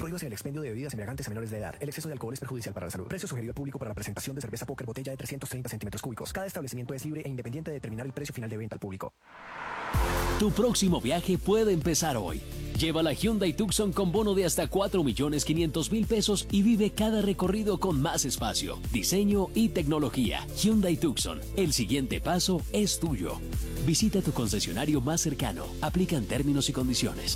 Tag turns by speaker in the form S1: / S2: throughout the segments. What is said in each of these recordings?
S1: Prohíbase el expendio de bebidas embriagantes a menores de edad. El exceso de alcohol es perjudicial para la salud. Precio sugerido al público para la presentación de cerveza Póker botella de 330 centímetros cúbicos. Cada establecimiento es libre e independiente de determinar el precio final de venta al público.
S2: Tu próximo viaje puede empezar hoy. Lleva la Hyundai Tucson con bono de hasta 4.500.000 pesos y vive cada recorrido con más espacio, diseño y tecnología. Hyundai Tucson, el siguiente paso es tuyo. Visita tu concesionario más cercano. Aplican términos y condiciones.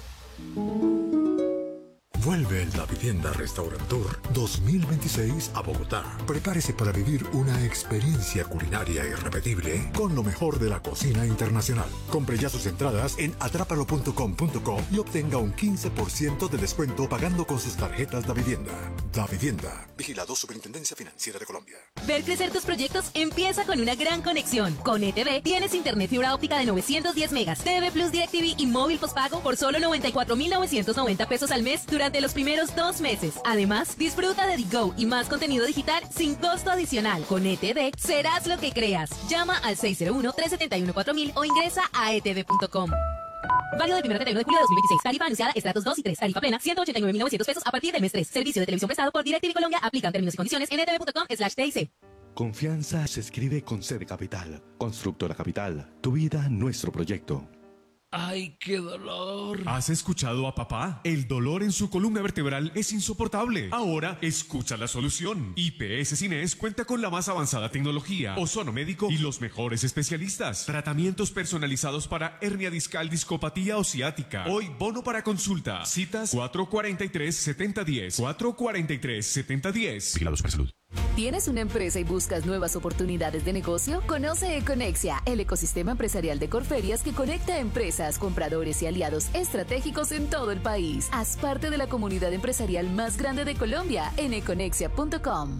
S3: Vuelve el Davivienda Restaurant Tour 2026 a Bogotá. Prepárese para vivir una experiencia culinaria irrepetible con lo mejor de la cocina internacional. Compre ya sus entradas en atrápalo.com.co y obtenga un 15% de descuento pagando con sus tarjetas Davivienda. Davivienda, vigilado Superintendencia Financiera de Colombia.
S4: Ver crecer tus proyectos empieza con una gran conexión. Con ETV tienes internet fibra óptica de 910 megas, TV Plus DirecTV y móvil postpago por solo 94.990 pesos al mes durante los primeros 2 meses. Además, disfruta de Digo y más contenido digital sin costo adicional. Con ETV serás lo que creas. Llama al 601-371-4000 o ingresa a etv.com. Válido del 1 de julio de 2026. Tarifa anunciada estratos 2 y 3. Tarifa plena 189.900 pesos a partir del mes 3. Servicio de televisión prestado por DirecTV Colombia. Aplican términos y condiciones en etv.com/TIC.
S5: Confianza se escribe con C de Capital. Constructora Capital. Tu vida, nuestro proyecto.
S6: ¡Ay, qué dolor!
S7: ¿Has escuchado a papá? El dolor en su columna vertebral es insoportable. Ahora, escucha la solución. IPS Cines cuenta con la más avanzada tecnología, ozono médico y los mejores especialistas. Tratamientos personalizados para hernia discal, discopatía o ciática. Hoy, bono para consulta. Citas 443-7010. 443-7010. Vigilados para salud.
S8: ¿Tienes una empresa y buscas nuevas oportunidades de negocio? Conoce Econexia, el ecosistema empresarial de Corferias que conecta a empresas, compradores y aliados estratégicos en todo el país. Haz parte de la comunidad empresarial más grande de Colombia en econexia.com.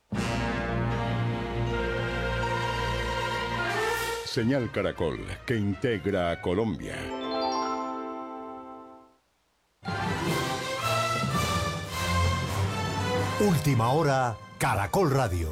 S9: Señal Caracol, que integra a Colombia.
S10: Última hora, Caracol Radio.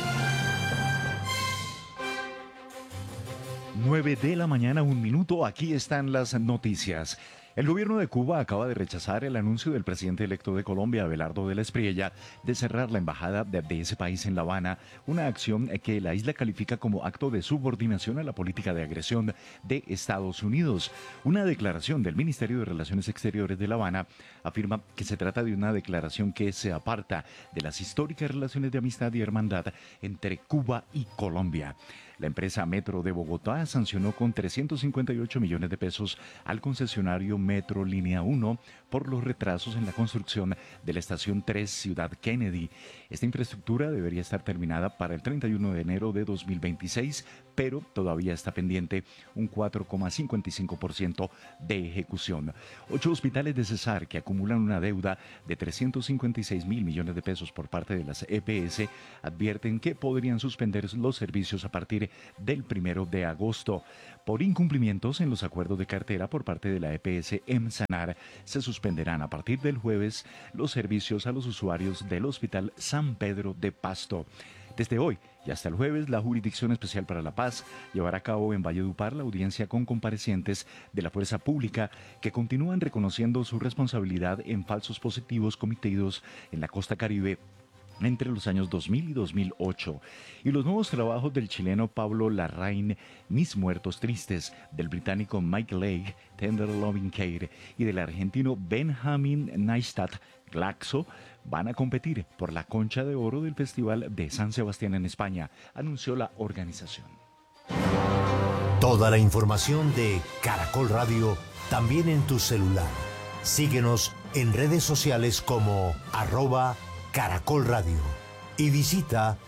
S11: 9 de la mañana, 1 minuto. Aquí están las noticias. El gobierno de Cuba acaba de rechazar el anuncio del presidente electo de Colombia, Abelardo de la Espriella, de cerrar la embajada de ese país en La Habana, una acción que la isla califica como acto de subordinación a la política de agresión de Estados Unidos. Una declaración del Ministerio de Relaciones Exteriores de La Habana afirma que se trata de una declaración que se aparta de las históricas relaciones de amistad y hermandad entre Cuba y Colombia. La empresa Metro de Bogotá sancionó con 358 millones de pesos al concesionario Metro Línea 1 por los retrasos en la construcción de la estación 3 Ciudad Kennedy. Esta infraestructura debería estar terminada para el 31 de enero de 2026, pero todavía está pendiente un 4,55% de ejecución. 8 hospitales de Cesar que acumulan una deuda de 356.000 millones de pesos por parte de las EPS advierten que podrían suspender los servicios a partir del 1 de agosto. Por incumplimientos en los acuerdos de cartera por parte de la EPS Emsanar, se suspenderán a partir del jueves los servicios a los usuarios del Hospital San Pedro de Pasto. Desde hoy y hasta el jueves, la Jurisdicción Especial para la Paz llevará a cabo en Valledupar la audiencia con comparecientes de la fuerza pública que continúan reconociendo su responsabilidad en falsos positivos cometidos en la costa Caribe entre los años 2000 y 2008, y los nuevos trabajos del chileno Pablo Larraín, Mis Muertos Tristes, del británico Mike Leigh, Tender Loving Care, y del argentino Benjamin Neistat, Glaxo, van a competir por la Concha de Oro del Festival de San Sebastián en España, anunció la organización.
S10: Toda la información de Caracol Radio también en tu celular. Síguenos en redes sociales como @Caracol Radio y visita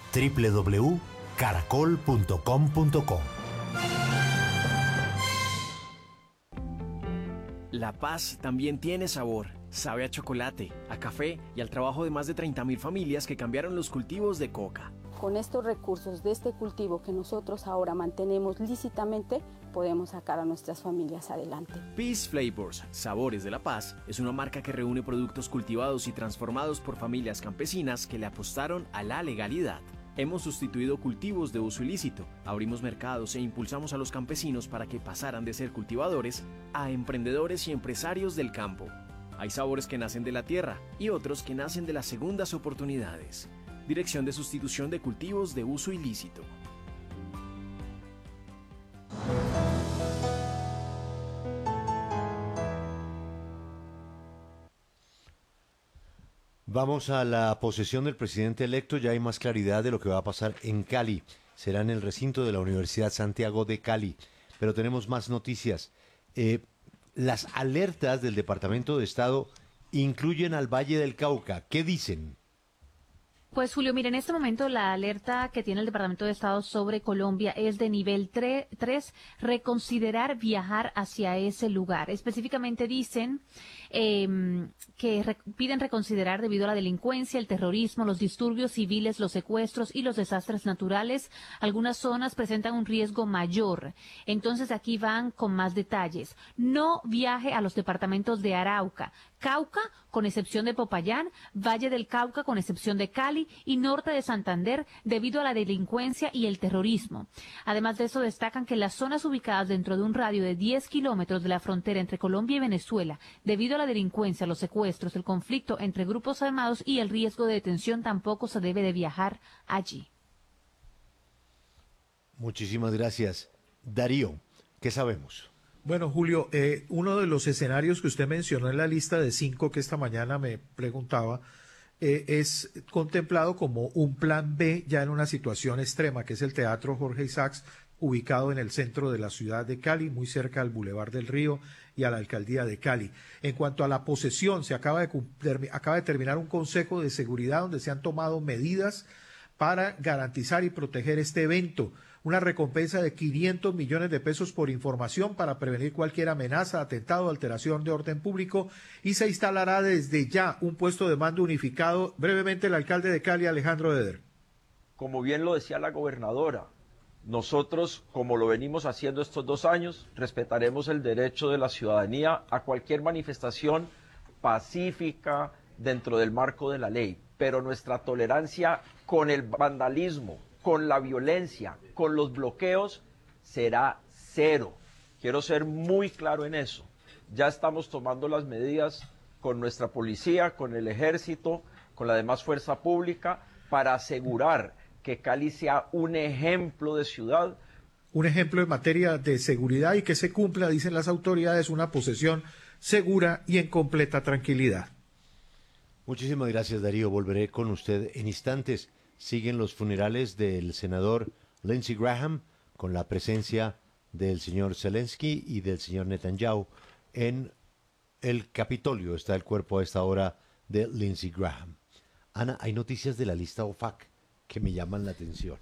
S10: www.caracol.com.co.
S12: La paz también tiene sabor. Sabe a chocolate, a café y al trabajo de más de 30.000 familias que cambiaron los cultivos de coca.
S13: Con estos recursos de este cultivo que nosotros ahora mantenemos lícitamente, podemos sacar a nuestras familias adelante.
S12: Peace Flavors, Sabores de la Paz, es una marca que reúne productos cultivados y transformados por familias campesinas que le apostaron a la legalidad. Hemos sustituido cultivos de uso ilícito, abrimos mercados e impulsamos a los campesinos para que pasaran de ser cultivadores a emprendedores y empresarios del campo. Hay sabores que nacen de la tierra y otros que nacen de las segundas oportunidades. Dirección de Sustitución de Cultivos de Uso Ilícito.
S10: Vamos a la posesión del presidente electo. Ya hay más claridad de lo que va a pasar en Cali. Será en el recinto de la Universidad Santiago de Cali. Pero tenemos más noticias. Las alertas del Departamento de Estado incluyen al Valle del Cauca. ¿Qué dicen?
S14: Pues Julio, mira, en este momento la alerta que tiene el Departamento de Estado sobre Colombia es de nivel 3, reconsiderar viajar hacia ese lugar. Específicamente dicen que piden reconsiderar debido a la delincuencia, el terrorismo, los disturbios civiles, los secuestros y los desastres naturales. Algunas zonas presentan un riesgo mayor. Entonces aquí van con más detalles. No viaje a los departamentos de Arauca, Cauca, con excepción de Popayán, Valle del Cauca, con excepción de Cali, y norte de Santander, debido a la delincuencia y el terrorismo. Además de eso, destacan que las zonas ubicadas dentro de un radio de 10 kilómetros de la frontera entre Colombia y Venezuela, debido a la delincuencia, los secuestros, el conflicto entre grupos armados y el riesgo de detención, tampoco se debe de viajar allí.
S10: Muchísimas gracias. Darío, ¿qué sabemos?
S15: Bueno, Julio, uno de los escenarios que usted mencionó en la lista de 5 que esta mañana me preguntaba, es contemplado como un plan B ya en una situación extrema, que es el Teatro Jorge Isaacs, ubicado en el centro de la ciudad de Cali, muy cerca al Boulevard del Río y a la alcaldía de Cali. En cuanto a la posesión, se acaba de terminar un consejo de seguridad donde se han tomado medidas para garantizar y proteger este evento. Una recompensa de 500 millones de pesos por información para prevenir cualquier amenaza, atentado o alteración de orden público, y se instalará desde ya un puesto de mando unificado. Brevemente, el alcalde de Cali, Alejandro Eder.
S16: Como bien lo decía la gobernadora, nosotros, como lo venimos haciendo estos 2 años, respetaremos el derecho de la ciudadanía a cualquier manifestación pacífica dentro del marco de la ley, pero nuestra tolerancia con el vandalismo, con la violencia, con los bloqueos, será 0. Quiero ser muy claro en eso. Ya estamos tomando las medidas con nuestra policía, con el ejército, con la demás fuerza pública, para asegurar que Cali sea un ejemplo de ciudad.
S15: Un ejemplo en materia de seguridad y que se cumpla, dicen las autoridades, una posesión segura y en completa tranquilidad.
S10: Muchísimas gracias, Darío. Volveré con usted en instantes. Siguen los funerales del senador Lindsey Graham, con la presencia del señor Zelensky y del señor Netanyahu. En el Capitolio está el cuerpo a esta hora de Lindsey Graham. Ana, hay noticias de la lista OFAC que me llaman la atención.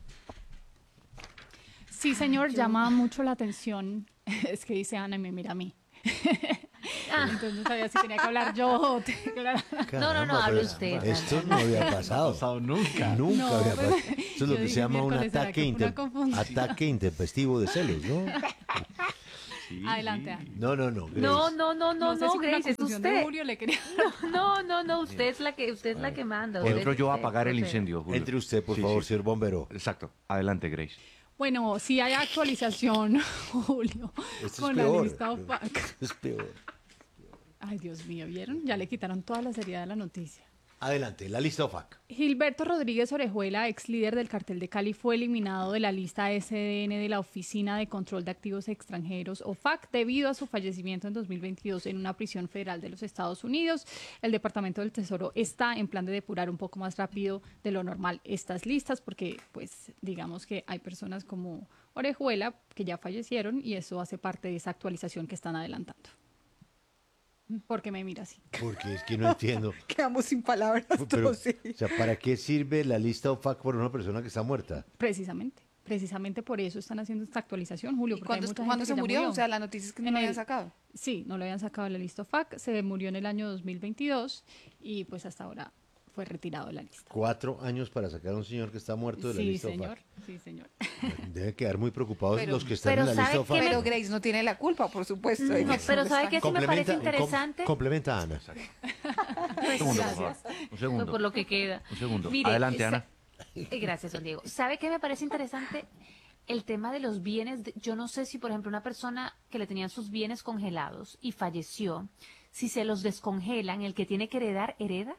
S17: Sí, señor, llama mucho la atención. Es que dice Ana y me mira a mí. Entonces no sabía si tenía que hablar yo.
S14: No, hable usted.
S10: Esto no había pasado.
S11: Nunca.
S10: Nunca había pasado. Eso es lo que se llama un ataque intempestivo de celos, ¿no?
S17: Sí. Adelante, Ana.
S10: No.
S14: No, Grace, es usted.
S17: Julio, le quería...
S14: No, usted es la que manda.
S11: Entro yo a apagar el incendio, Julio.
S10: Entre usted, por favor, señor bombero.
S11: Exacto. Adelante, Grace.
S17: Bueno, sí hay actualización, Julio, con la lista OFAC.
S10: Es peor.
S17: Ay, Dios mío, ¿vieron? Ya le quitaron toda la seriedad de la noticia.
S10: Adelante, la lista OFAC.
S17: Gilberto Rodríguez Orejuela, ex líder del cartel de Cali, fue eliminado de la lista SDN de la Oficina de Control de Activos Extranjeros, OFAC, debido a su fallecimiento en 2022 en una prisión federal de los Estados Unidos. El Departamento del Tesoro está en plan de depurar un poco más rápido de lo normal estas listas, porque, pues, digamos que hay personas como Orejuela que ya fallecieron y eso hace parte de esa actualización que están adelantando. ¿Por qué me mira así?
S10: Porque es que no entiendo.
S17: Quedamos sin palabras.
S10: Pero, o sea, ¿para qué sirve la lista OFAC por una persona que está muerta?
S17: Precisamente por eso están haciendo esta actualización, Julio.
S18: ¿Y cuándo se murió? O sea, la noticia es que no lo habían sacado.
S17: Sí, no lo habían sacado de la lista OFAC. Se murió en el año 2022 y pues hasta ahora fue retirado de la lista.
S10: 4 años para sacar a un señor que está muerto de la lista OFAC.
S17: Sí, señor.
S10: Deben quedar muy preocupados los que están en la lista OFAC.
S18: Pero Grace no tiene la culpa, por supuesto.
S14: No, pero ¿sabe qué sí me parece interesante?
S10: Complementa a Ana.
S14: Pues gracias.
S11: Un segundo.
S14: Por lo que queda.
S11: Un segundo.
S14: Mire,
S11: adelante, Ana.
S14: Gracias, don Diego. ¿Sabe qué me parece interesante? El tema de los bienes. Yo no sé si, por ejemplo, una persona que le tenían sus bienes congelados y falleció, si se los descongelan, el que tiene que heredar, hereda?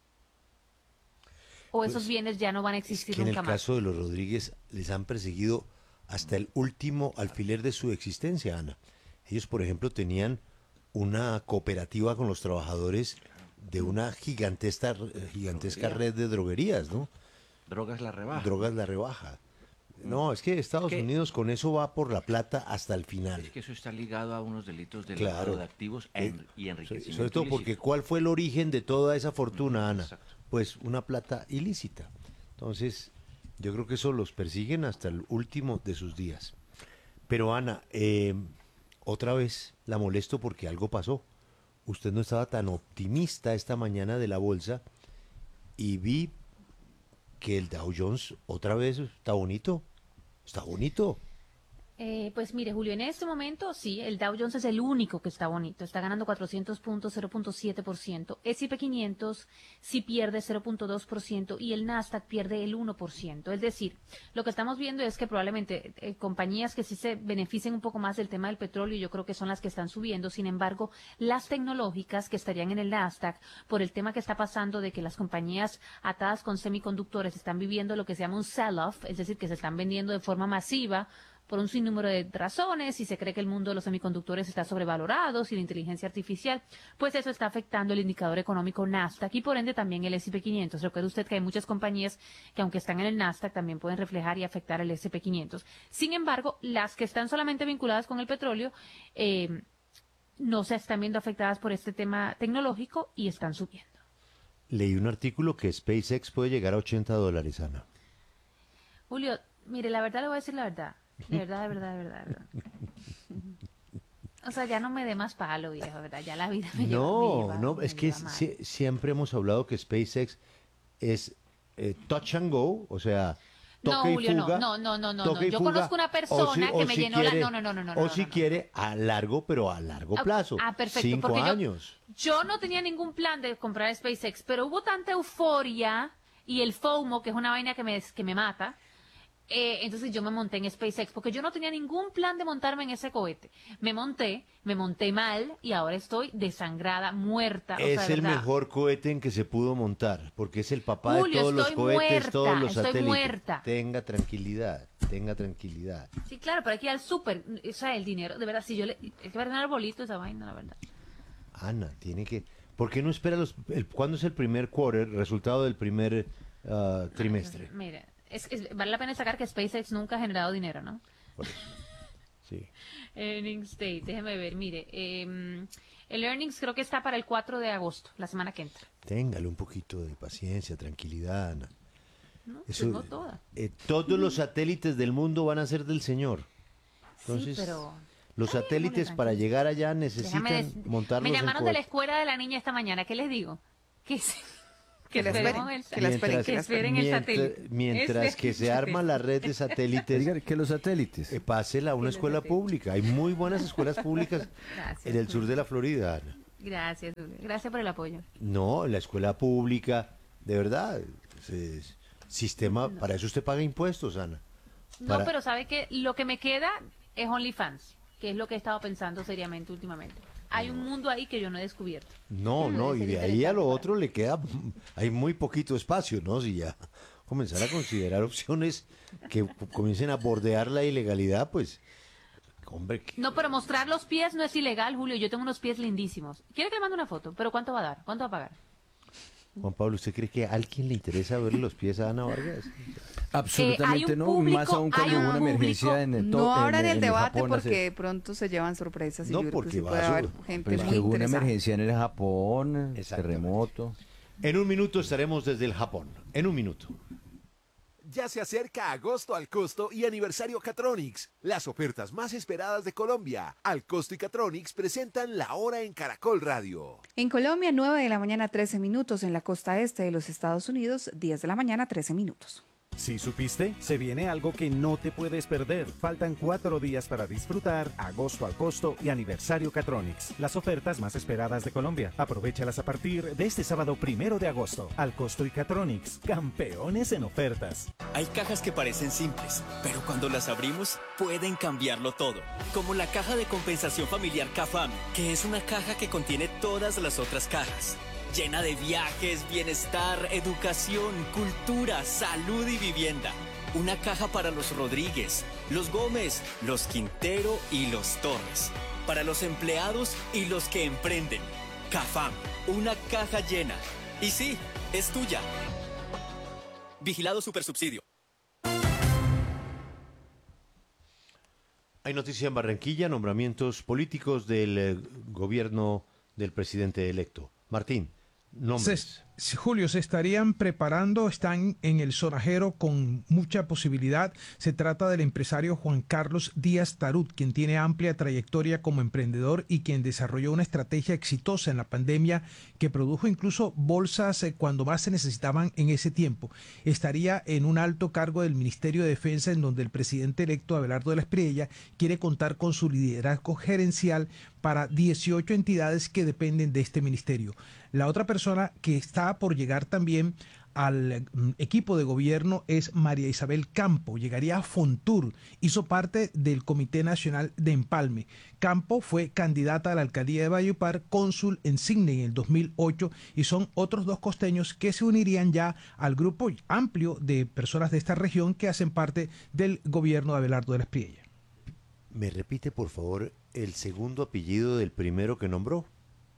S14: ¿O
S19: Pues,
S14: esos bienes ya no van a existir
S19: que en
S14: nunca
S19: el
S14: más?
S19: caso de los Rodríguez les han perseguido hasta el último alfiler de su existencia, Ana. Ellos, por ejemplo, tenían una cooperativa con los trabajadores de una gigantesca red de droguerías, ¿no?
S20: Drogas la rebaja.
S19: Drogas la rebaja. No, es que Estados Unidos con eso va por la plata hasta el final.
S20: Es que eso está ligado a unos delitos de
S19: Claro.
S20: lavado de activos y enriquecimiento
S19: Sobre todo
S20: ilícito.
S19: porque ¿cuál fue el origen de toda esa fortuna, Ana? Pues una plata ilícita. Entonces, yo creo que eso los persiguen hasta el último de sus días. Pero Ana, otra vez la molesto porque algo pasó. Usted no estaba tan optimista esta mañana de la bolsa y vi que el Dow Jones otra vez está bonito. Está bonito.
S14: Pues mire, Julio, en este momento sí, el Dow Jones es el único que está bonito, está ganando 400 puntos, 0.7%, S&P 500 sí pierde 0.2% y el Nasdaq pierde el 1%, es decir, lo que estamos viendo es que probablemente compañías que sí se beneficien un poco más del tema del petróleo, yo creo que son las que están subiendo, sin embargo, las tecnológicas que estarían en el Nasdaq, por el tema que está pasando de que las compañías atadas con semiconductores están viviendo lo que se llama un sell-off, es decir, que se están vendiendo de forma masiva, por un sinnúmero de razones, y se cree que el mundo de los semiconductores está sobrevalorado, sin inteligencia artificial, pues eso está afectando el indicador económico Nasdaq y por ende también el S&P 500. Recuerde usted que hay muchas compañías que aunque están en el Nasdaq también pueden reflejar y afectar el S&P 500. Sin embargo, las que están solamente vinculadas con el petróleo no se están viendo afectadas por este tema tecnológico y están subiendo.
S19: Leí un artículo que SpaceX puede llegar a $80, Ana.
S14: Julio, mire, la verdad le voy a decir la verdad. De verdad, de verdad, de verdad, de verdad. O sea, ya no me dé más palo, viejo, ¿verdad? Ya la vida me lleva,
S19: es que siempre hemos hablado que SpaceX es touch and go, o sea, toque
S14: no, Julio,
S19: y fuga.
S14: No. Yo conozco una persona que me llenó
S19: quiere,
S14: la...
S19: O si quiere a largo, pero a largo plazo.
S14: Perfecto.
S19: 5 años.
S14: Yo no tenía ningún plan de comprar SpaceX, pero hubo tanta euforia y el FOMO, que es una vaina que me mata. Entonces yo me monté en SpaceX porque yo no tenía ningún plan de montarme en ese cohete. Me monté mal y ahora estoy desangrada, muerta.
S19: Es el mejor cohete en que se pudo montar porque es el papá de todos los cohetes, todos los satélites.
S14: Estoy muerta.
S19: Tenga tranquilidad.
S14: Sí, claro, pero aquí al súper, o sea, el dinero, de verdad, si yo es que va a tener arbolito esa vaina, la verdad.
S19: Ana, tiene que... ¿Por qué no espera cuándo es el primer quarter, resultado del primer trimestre?
S14: Mire, vale la pena destacar que SpaceX nunca ha generado dinero, ¿no?
S19: Sí.
S14: Earnings Day, déjeme ver, mire, el earnings creo que está para el 4 de agosto, la semana que entra.
S19: Téngale un poquito de paciencia, tranquilidad, Ana.
S14: No,
S19: eso,
S14: no toda.
S19: Todos los satélites del mundo van a ser del Señor. Entonces,
S14: sí, pero...
S19: los satélites para llegar allá necesitan montarlos.
S14: Me llamaron de la escuela de la niña esta mañana, ¿qué les digo? Que esperen el satélite.
S19: Mientras que se arma la red de satélites.
S21: Que los satélites.
S19: Pásela a una escuela pública. Hay muy buenas escuelas públicas en el sur de la Florida, Ana.
S14: Gracias, Julio. Gracias por el apoyo.
S19: No, la escuela pública, de verdad, sistema, para eso usted paga impuestos, Ana.
S14: No, pero sabe que lo que me queda es OnlyFans, que es lo que he estado pensando seriamente últimamente. Hay un mundo ahí que yo no he descubierto.
S19: No, y de ahí a lo otro le queda, hay muy poquito espacio, ¿no? Si ya comenzar a considerar opciones que comiencen a bordear la ilegalidad, pues, hombre.
S14: No, pero mostrar los pies no es ilegal, Julio. Yo tengo unos pies lindísimos. ¿Quiere que le mande una foto? ¿Pero cuánto va a dar? ¿Cuánto va a pagar?
S19: Juan Pablo, ¿usted cree que a alguien le interesa ver los pies a Ana Vargas?
S21: Absolutamente no, más aún cuando hubo una emergencia en el
S18: No abran el debate
S21: Japón,
S18: porque de pronto se llevan sorpresas.
S19: No,
S18: y yo
S19: porque
S18: creo que sí puede haber gente
S21: pero es
S18: muy
S21: que hubo una
S18: interesada.
S21: emergencia en el Japón, terremoto.
S19: En un minuto estaremos desde el Japón. En un minuto.
S22: Ya se acerca agosto al costo y aniversario Catronics, las ofertas más esperadas de Colombia. Al costo y Catronics presentan la hora en Caracol Radio.
S18: En Colombia, 9 de la mañana, 13 minutos. En la costa este de los Estados Unidos, 10 de la mañana, 13 minutos.
S1: ¿Sí supiste? Se viene algo que no te puedes perder. Faltan 4 días para disfrutar Agosto al Costo y Aniversario Catronics, las ofertas más esperadas de Colombia. Aprovéchalas a partir de este sábado 1 de agosto. Al Costo y Catronics, campeones en ofertas.
S2: Hay cajas que parecen simples, pero cuando las abrimos pueden cambiarlo todo. Como la caja de compensación familiar CAFAM, que es una caja que contiene todas las otras cajas. Llena de viajes, bienestar, educación, cultura, salud y vivienda. Una caja para los Rodríguez, los Gómez, los Quintero y los Torres. Para los empleados y los que emprenden. CAFAM, una caja llena. Y sí, es tuya. Vigilado Supersubsidio.
S19: Hay noticia en Barranquilla, nombramientos políticos del gobierno del presidente electo. Martín.
S23: Julio, se estarían preparando, están en el sonajero con mucha posibilidad. Se trata del empresario Juan Carlos Díaz Tarut, quien tiene amplia trayectoria como emprendedor y quien desarrolló una estrategia exitosa en la pandemia que produjo incluso bolsas cuando más se necesitaban en ese tiempo. Estaría en un alto cargo del Ministerio de Defensa, en donde el presidente electo Abelardo de la Espriella quiere contar con su liderazgo gerencial para 18 entidades que dependen de este ministerio. La otra persona que está por llegar también al equipo de gobierno es María Isabel Campo. Llegaría a Fontur, hizo parte del Comité Nacional de Empalme. Campo fue candidata a la alcaldía de Valledupar, cónsul en Signe en el 2008, y son otros 2 costeños que se unirían ya al grupo amplio de personas de esta región que hacen parte del gobierno de Abelardo de la Espriella.
S19: ¿Me repite, por favor, el segundo apellido del primero que nombró?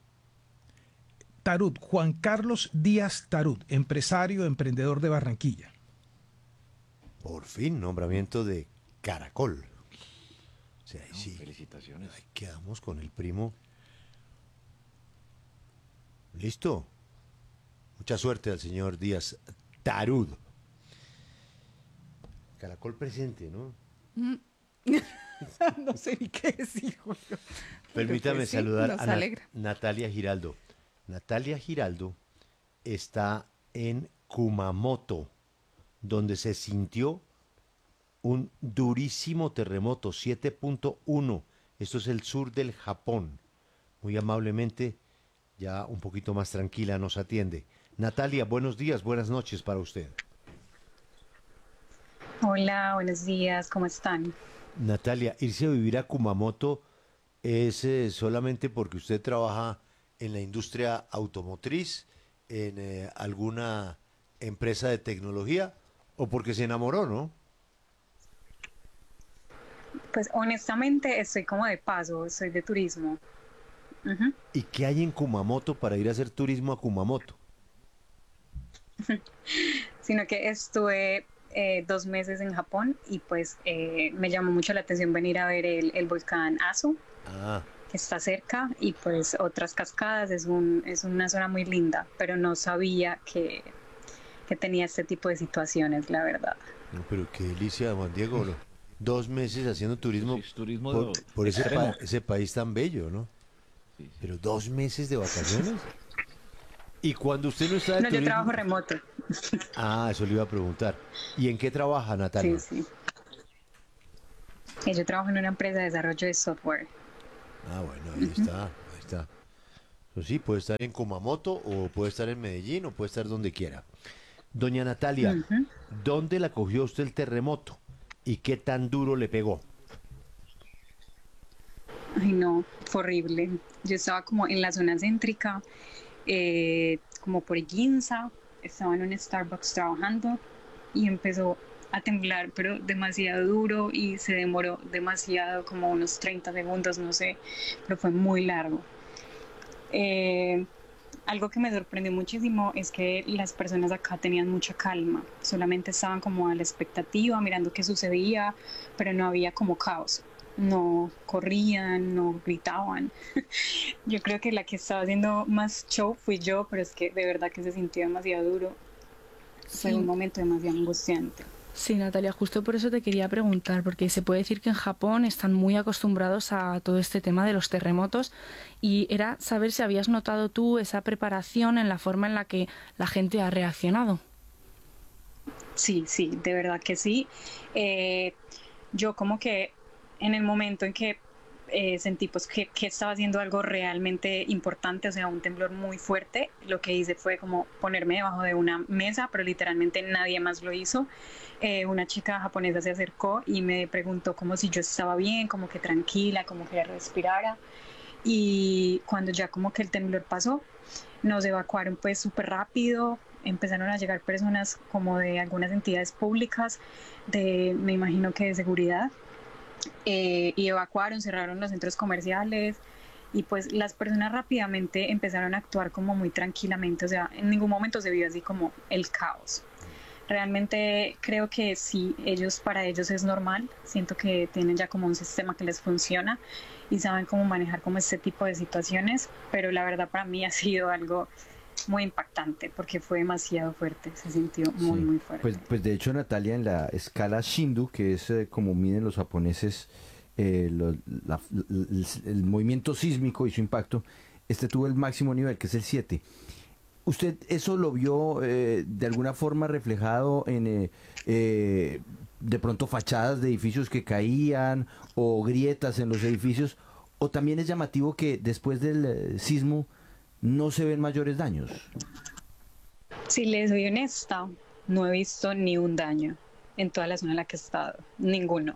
S23: Tarut, Juan Carlos Díaz Tarut, empresario, emprendedor de Barranquilla.
S19: Por fin, nombramiento de Caracol. O sea, sí.
S20: Felicitaciones.
S19: Ahí quedamos con el primo. ¿Listo? Mucha suerte al señor Díaz Tarut. Caracol presente, ¿no?
S18: No sé ni qué decir, Julio.
S19: Permítame saludar a
S18: alegra.
S19: Natalia Giraldo. Natalia Giraldo está en Kumamoto, donde se sintió un durísimo terremoto, 7.1. Esto es el sur del Japón. Muy amablemente, ya un poquito más tranquila, nos atiende. Natalia, buenos días, buenas noches para usted.
S24: Hola, buenos días, ¿cómo están?
S19: Natalia, irse a vivir a Kumamoto es solamente porque usted trabaja en la industria automotriz, en alguna empresa de tecnología, o porque se enamoró, ¿no?
S24: Pues honestamente estoy como de paso, soy de turismo.
S19: ¿Y qué hay en Kumamoto para ir a hacer turismo a Kumamoto?
S24: Sino que estuve 2 meses en Japón y pues me llamó mucho la atención venir a ver el volcán Asu. Que está cerca, y pues otras cascadas. Es una zona muy linda, pero no sabía que tenía este tipo de situaciones, la verdad.
S19: No, pero qué delicia, Juan Diego, 2 meses haciendo turismo,
S20: sí, turismo
S19: por ese país tan bello, ¿no? Sí. Pero 2 meses de vacaciones. ¿Y cuando usted no está de turismo?
S24: Yo trabajo remoto.
S19: Eso le iba a preguntar. ¿Y en qué trabaja, Natalia?
S24: Sí. Yo trabajo en una empresa de desarrollo de software.
S19: Bueno, ahí está. Pues sí, puede estar en Kumamoto, o puede estar en Medellín, o puede estar donde quiera. Doña Natalia, ¿dónde la cogió usted el terremoto? ¿Y qué tan duro le pegó?
S24: Ay, no, fue horrible. Yo estaba como en la zona céntrica, como por Ginza, estaba en un Starbucks trabajando y empezó a temblar, pero demasiado duro, y se demoró demasiado, como unos 30 segundos, no sé, pero fue muy largo. Algo que me sorprendió muchísimo es que las personas acá tenían mucha calma, solamente estaban como a la expectativa, mirando qué sucedía, pero no había como caos, no corrían, no gritaban. Yo creo que la que estaba haciendo más show fui yo, pero es que de verdad que se sintió demasiado duro. Fue un momento demasiado angustiante.
S25: Sí, Natalia, justo por eso te quería preguntar, porque se puede decir que en Japón están muy acostumbrados a todo este tema de los terremotos, y era saber si habías notado tú esa preparación en la forma en la que la gente ha reaccionado.
S24: Sí, sí, de verdad que sí. Yo como que en el momento en que sentí pues que estaba haciendo algo realmente importante, o sea, un temblor muy fuerte, lo que hice fue como ponerme debajo de una mesa, pero literalmente nadie más lo hizo. Una chica japonesa se acercó y me preguntó como si yo estaba bien, como que tranquila, como que respirara. Y cuando ya como que el temblor pasó, nos evacuaron pues súper rápido. Empezaron a llegar personas como de algunas entidades públicas, me imagino que de seguridad, y evacuaron, cerraron los centros comerciales y pues las personas rápidamente empezaron a actuar como muy tranquilamente, o sea, en ningún momento se vio así como el caos. Realmente creo que sí, para ellos es normal, siento que tienen ya como un sistema que les funciona y saben cómo manejar como este tipo de situaciones, pero la verdad para mí ha sido algo muy impactante porque fue demasiado fuerte, se sintió muy, muy fuerte.
S21: Pues de hecho, Natalia, en la escala Shindu, que es como miden los japoneses el movimiento sísmico y su impacto, tuvo el máximo nivel, que es el 7. ¿Usted eso lo vio de alguna forma reflejado en de pronto fachadas de edificios que caían o grietas en los edificios? ¿O también es llamativo que después del sismo no se ven mayores daños?
S24: Si les soy honesta, no he visto ni un daño en toda la zona en la que he estado, ninguno.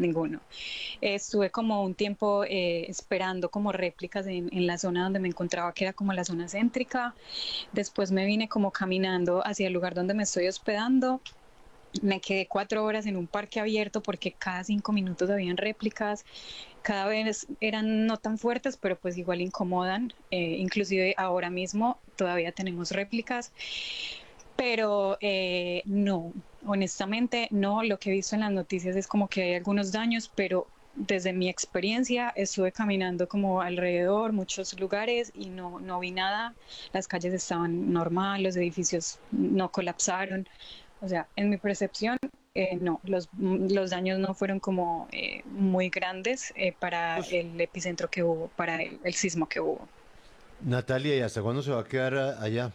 S24: Estuve como un tiempo esperando como réplicas en la zona donde me encontraba, que era como la zona céntrica. Después me vine como caminando hacia el lugar donde me estoy hospedando. Me quedé 4 horas en un parque abierto porque cada 5 minutos habían réplicas. Cada vez eran no tan fuertes, pero pues igual incomodan. Inclusive ahora mismo todavía tenemos réplicas. Pero no, honestamente no. Lo que he visto en las noticias es como que hay algunos daños, pero desde mi experiencia estuve caminando como alrededor, muchos lugares, y no vi nada. Las calles estaban normal, los edificios no colapsaron. O sea, en mi percepción, no, los daños no fueron como muy grandes para el epicentro que hubo, para el sismo que hubo.
S19: Natalia, ¿y hasta cuándo se va a quedar allá?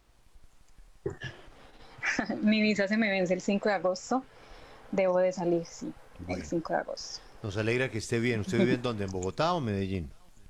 S24: Mi visa se me vence el 5 de agosto. Debo de salir, sí, el 5 de agosto.
S19: Nos alegra que esté bien. ¿Usted vive en dónde? ¿En Bogotá o Medellín?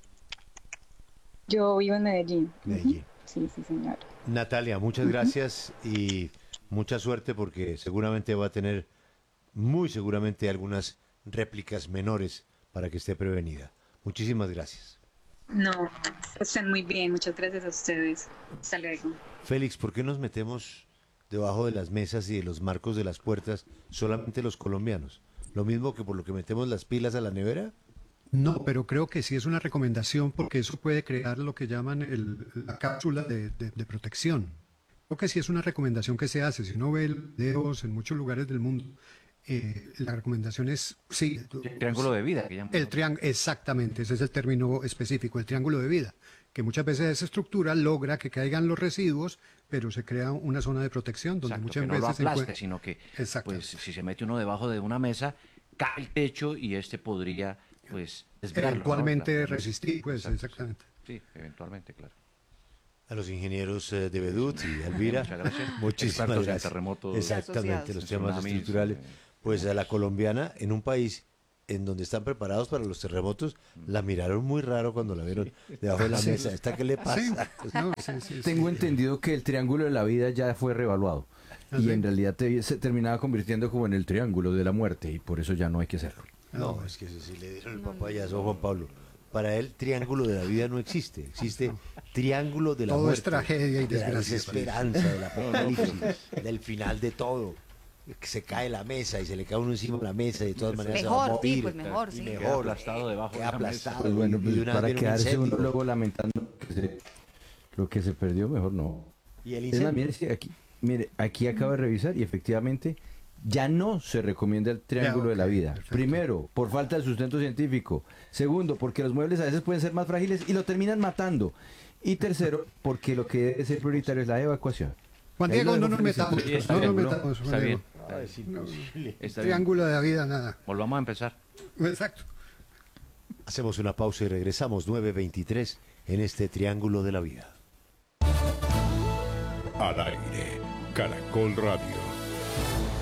S24: Yo vivo en Medellín.
S19: Medellín.
S24: Sí, señor.
S19: Natalia, muchas gracias y mucha suerte porque seguramente va a tener, muy seguramente, algunas réplicas menores para que esté prevenida. Muchísimas gracias.
S24: No, estén muy bien. Muchas gracias a ustedes. Hasta luego.
S19: Félix, ¿por qué nos metemos debajo de las mesas y de los marcos de las puertas solamente los colombianos? ¿Lo mismo que por lo que metemos las pilas a la nevera?
S3: No, pero creo que sí es una recomendación porque eso puede crear lo que llaman la cápsula de protección. Creo que sí es una recomendación que se hace. Si uno ve videos en muchos lugares del mundo, la recomendación es, sí.
S20: El triángulo de vida. Que
S3: exactamente, ese es el término específico, el triángulo de vida. Que muchas veces esa estructura logra que caigan los residuos, pero se crea una zona de protección donde muchas
S20: que no
S3: veces
S20: lo aplaste, sino que pues, si se mete uno debajo de una mesa, cae el techo y pues desviarlo.
S3: Eventualmente resistir, pues, exactamente.
S20: Sí, eventualmente, claro.
S19: A los ingenieros de Bedut y de Elvira,
S20: muchas gracias.
S19: Muchísimas gracias.
S20: Terremotos,
S19: exactamente, los temas estructurales. Pues a la colombiana, en un país en donde están preparados para los terremotos, la miraron muy raro cuando la vieron debajo de la mesa. ¿Esta qué le pasa?
S21: Tengo entendido que el triángulo de la vida ya fue reevaluado y en realidad se terminaba convirtiendo como en el triángulo de la muerte y por eso ya no hay que hacerlo.
S19: No, es que eso sí le dieron el papayazo a Juan Pablo. Para él, triángulo de la vida no existe. Existe triángulo de la muerte.
S3: Todo es tragedia y desgracia.
S19: De la desesperanza, del apocalipsis, del final de todo. Que se cae la mesa y se le cae uno encima de la mesa y de todas maneras
S18: mejor,
S19: se va a morir.
S18: sí, pues mejor, sí.
S19: Mejor,
S20: aplastado debajo de la
S19: aplastado.
S21: Pues bueno, pues para quedarse uno luego
S19: luego
S21: lamentando lo que se perdió, mejor no.
S19: ¿Y el
S21: incendio? Aquí acabo de revisar y efectivamente ya no se recomienda el triángulo de la vida. Perfecto. Primero, por falta de sustento científico. Segundo, porque los muebles a veces pueden ser más frágiles y lo terminan matando. Y tercero, porque lo que debe ser prioritario es la evacuación.
S3: Juan Diego, no nos metamos.
S20: Está bien.
S3: Triángulo de la vida, nada.
S20: Volvamos a empezar.
S3: Exacto.
S19: Hacemos una pausa y regresamos 9:23 en este triángulo de la vida.
S9: Al aire, Caracol Radio.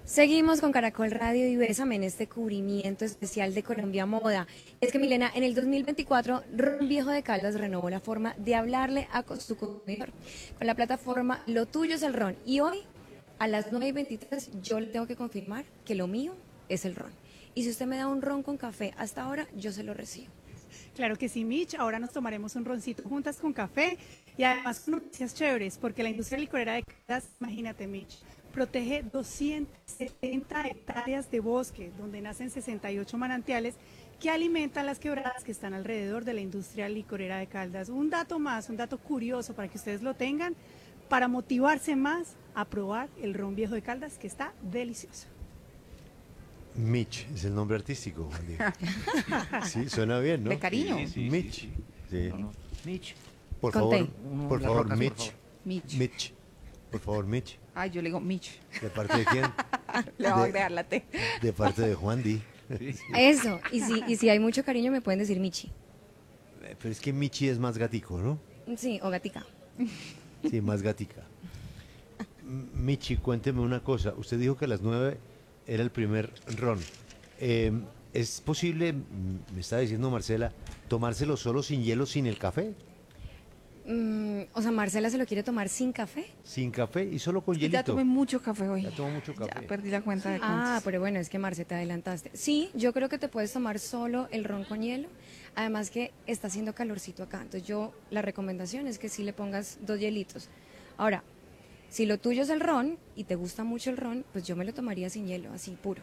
S4: Seguimos con Caracol Radio y Bésame en este cubrimiento especial de Colombia Moda. Es que, Milena, en el 2024, Ron Viejo de Caldas renovó la forma de hablarle a su consumidor con la plataforma Lo Tuyo es el Ron. Y hoy, a las 9:23, yo le tengo que confirmar que lo mío es el ron. Y si usted me da un ron con café hasta ahora, yo se lo recibo.
S5: Claro que sí, Mitch. Ahora nos tomaremos un roncito juntas con café y además con noticias chéveres, porque la industria licorera de Caldas, imagínate, Mitch, protege 270 hectáreas de bosque, donde nacen 68 manantiales que alimentan las quebradas que están alrededor de la industria licorera de Caldas. Un dato más, un dato curioso para que ustedes lo tengan, para motivarse más a probar el ron Viejo de Caldas, que está delicioso.
S19: Mitch es el nombre artístico, Juan Diego. Sí, suena bien, ¿no?
S18: De cariño.
S19: Sí, Mitch. Sí.
S20: Mitch.
S19: Por
S18: Conté.
S19: favor, Mitch.
S18: Por favor. Mitch.
S19: Mitch. Por favor, Mitch.
S18: Ay, yo le digo Mitch.
S19: ¿De parte de quién?
S18: Le voy a agregar la T.
S19: De parte de Juan Di.
S4: Eso, y si hay mucho cariño me pueden decir Michi.
S19: Pero es que Michi es más gatico, ¿no?
S4: Sí, o gatica.
S19: Sí, más gatica. Michi, cuénteme una cosa. Usted dijo que a las 9 era el primer ron. ¿Es posible, me está diciendo Marcela, tomárselo solo sin hielo, sin el café?
S4: O sea, Marcela se lo quiere tomar sin café.
S19: Sin café y solo con hielito.
S18: Ya tomé mucho café hoy.
S19: Ya tomó mucho café.
S18: Ya perdí la cuenta de cuántos.
S4: Pero bueno, es que Marce, te adelantaste. Sí, yo creo que te puedes tomar solo el ron con hielo. Además que está haciendo calorcito acá. Entonces la recomendación es que sí le pongas 2 hielitos. Ahora, si lo tuyo es el ron y te gusta mucho el ron, pues yo me lo tomaría sin hielo, así puro.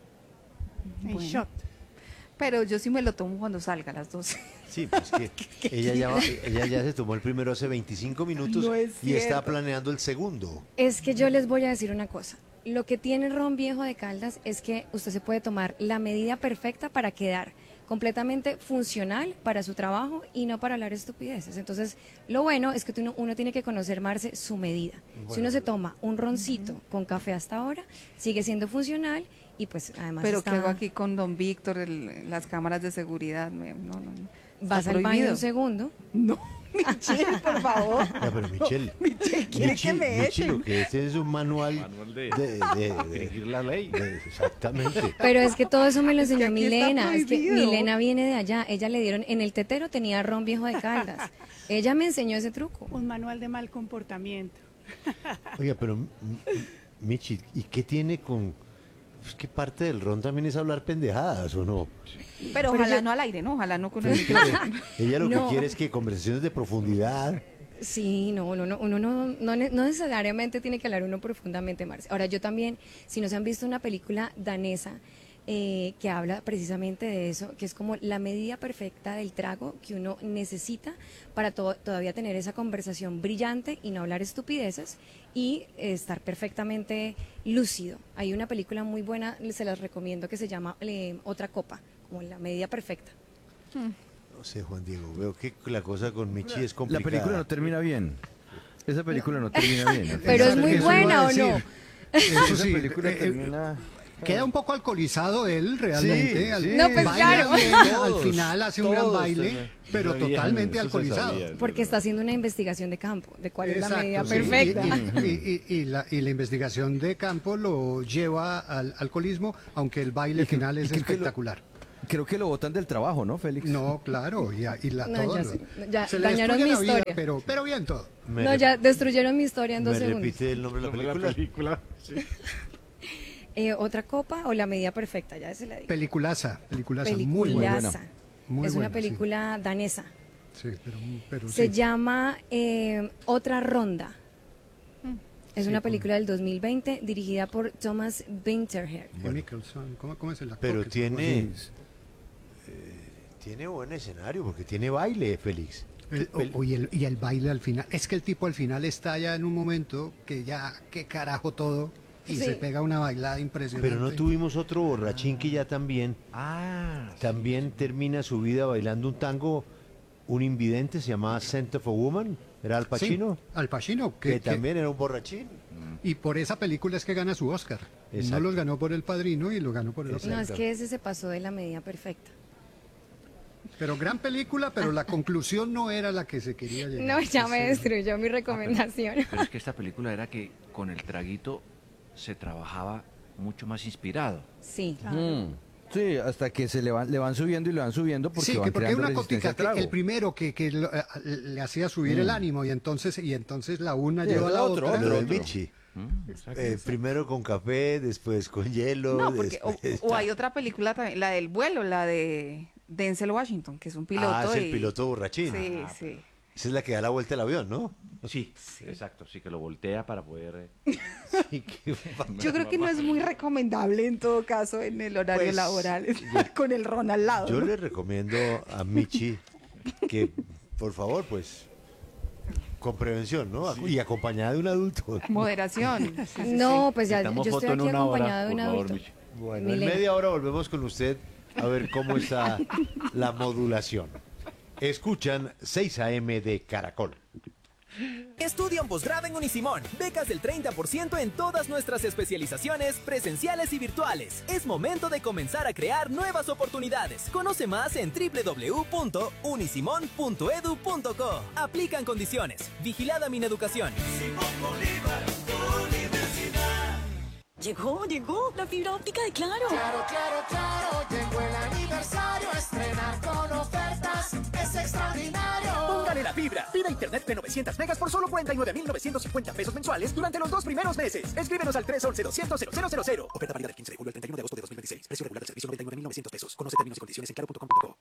S18: Bueno. Shot. Pero yo sí me lo tomo cuando salga a las 12.
S19: Sí, pues que ella ya se tomó el primero hace 25 minutos
S4: No es
S19: y está
S4: cierto.
S19: planeando el segundo.
S4: Es que yo les voy a decir una cosa. Lo que tiene el ron Viejo de Caldas es que usted se puede tomar la medida perfecta para quedar completamente funcional para su trabajo y no para hablar estupideces. Entonces, lo bueno es que uno tiene que conocer, Marce, su medida. Si uno se toma un roncito con café hasta ahora, sigue siendo funcional y pues además
S18: Pero
S4: está...
S18: ¿qué hago aquí con don Víctor, las cámaras de seguridad? No.
S4: ¿Vas al baño un segundo?
S18: No, Michelle, por favor.
S19: Ya, pero Michelle,
S18: Michelle quiere que me echen.
S19: Lo que este es un manual de
S11: dirigir la ley.
S19: Exactamente.
S4: Pero es que todo eso me lo enseñó
S18: aquí está
S4: Milena. Es que
S18: prohibido.
S4: Milena viene de allá. Ella le dieron, en el tetero tenía ron Viejo de Caldas. Ella me enseñó ese truco.
S5: Un manual de mal comportamiento.
S19: Oiga, pero Michi, ¿y qué tiene con...? Es que parte del ron también es hablar pendejadas, ¿o no?
S18: Pero ojalá no al aire, ¿no? Ojalá no con el
S19: Ella lo
S4: No.
S19: que quiere es que conversaciones de profundidad.
S4: Sí, no, uno no necesariamente tiene que hablar uno profundamente, Marce. Ahora, yo también, si no se han visto una película danesa que habla precisamente de eso, que es como la medida perfecta del trago que uno necesita para todavía tener esa conversación brillante y no hablar estupideces y estar perfectamente lúcido. Hay una película muy buena, se las recomiendo, que se llama Otra Copa, como la medida perfecta.
S19: No sé, Juan Diego, veo que la cosa con Michi es
S21: La
S19: complicada.
S21: película no termina bien. Esa película no termina bien.
S4: Pero es muy
S3: Eso
S4: buena,
S3: iba a
S4: ¿o no?
S3: decir. Eso sí,
S21: película termina...
S3: queda un poco alcoholizado él realmente.
S21: Sí, sí.
S4: No, pues
S3: baila
S4: claro.
S3: bien, al final hace un gran
S21: todos
S3: baile,
S21: tienen-
S3: pero
S21: sabían,
S3: totalmente
S21: eso se
S3: alcoholizado.
S21: sabía.
S4: Porque está haciendo una investigación de campo, de cuál es la medida
S3: sí.
S4: perfecta.
S3: Y la investigación de campo lo lleva al alcoholismo, aunque el baile final es espectacular.
S21: Creo que lo botan del trabajo, ¿no, Félix?
S3: No, claro,
S4: No,
S3: todo.
S4: ya sé, ya
S3: Se le
S4: dañaron
S3: destruye
S4: mi
S3: la vida,
S4: historia.
S3: pero bien todo.
S4: No, ya destruyeron mi historia en 2
S19: ¿Me
S4: segundos.
S19: repite el nombre de la película?
S11: Sí.
S4: ¿Otra copa o la medida perfecta? Ya se la digo.
S3: Peliculaza, muy buena.
S4: Peliculaza.
S3: Muy
S4: Es una
S3: buena, sí.
S4: película danesa.
S3: Sí, pero
S4: Se
S3: sí.
S4: llama Otra Ronda. Es una
S3: Sí,
S4: película del 2020 dirigida por Thomas Winterberg.
S3: Nicholson, ¿cómo es el actor?
S19: Pero
S3: que-
S19: tiene buen escenario porque tiene baile, Félix.
S3: Y el baile al final. Es que el tipo al final está ya en un momento que ya, qué carajo todo, y
S4: Sí.
S3: se pega una bailada impresionante.
S19: Pero no tuvimos otro borrachín que ya también termina su vida bailando un tango, un invidente, se llamaba Scent of a Woman, era Al Pacino,
S3: Sí, Al Pacino,
S19: que también era un borrachín.
S3: Y por esa película es que gana su Oscar.
S19: Exacto.
S3: No los ganó por El Padrino y lo ganó por el Oscar.
S4: No, es que ese se pasó de la medida perfecta.
S3: Pero gran película, pero la conclusión no era la que se quería llegar.
S4: No, ya me
S3: Sí.
S4: destruyó mi recomendación.
S20: Pero es que esta película era que con el traguito se trabajaba mucho más inspirado.
S4: Sí.
S21: Sí, hasta que le van subiendo y le van subiendo porque
S3: sí,
S21: van
S3: porque hay
S21: creando
S3: una
S21: resistencia
S3: cótica,
S21: al trago.
S3: el primero que le hacía subir el ánimo y entonces la una lleva a la
S19: otro.
S3: otra.
S19: Lo de Michi. Primero con café, después con hielo.
S18: No, porque
S19: después
S18: o hay otra película también, la del vuelo, la de Denzel Washington, que es un piloto.
S19: Ah, es el piloto borrachín.
S18: Sí, sí.
S19: Esa es la que da la vuelta al avión, ¿no?
S20: Sí, exacto, sí que lo voltea para poder...
S18: Yo creo que no es muy recomendable en todo caso en el horario
S19: Pues,
S18: laboral con el ron al lado.
S19: Yo
S18: ¿no?
S19: le recomiendo a Michi que, por favor, pues, con prevención, ¿no? Y acompañada de un adulto.
S18: Moderación.
S4: No, pues ya yo estoy aquí acompañada de un adulto.
S19: Bueno, en
S4: Milena.
S19: media hora volvemos con usted a ver cómo está la modulación. Escuchan 6 AM de Caracol.
S6: Estudia un posgrado en Unisimón. Becas del 30% en todas nuestras especializaciones presenciales y virtuales. Es momento de comenzar a crear nuevas oportunidades. Conoce más en www.unisimon.edu.co. Aplican condiciones. Vigilada Mineducación.
S7: Llegó la fibra óptica de Claro.
S8: Claro, llegó el aniversario, a estrenar con ofertas, es extraordinario.
S6: Póngale la fibra. Pida internet de 900 megas por solo 49.950 pesos mensuales durante los 2 primeros meses. Escríbenos al 311-200-0000. Oferta válida del 15 de julio al 31 de agosto de 2026. Precio regular del servicio 99.900 pesos. Conoce términos y condiciones en claro.com.co.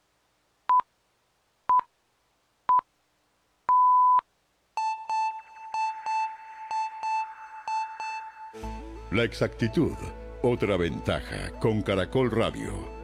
S9: La exactitud, otra ventaja con Caracol Radio.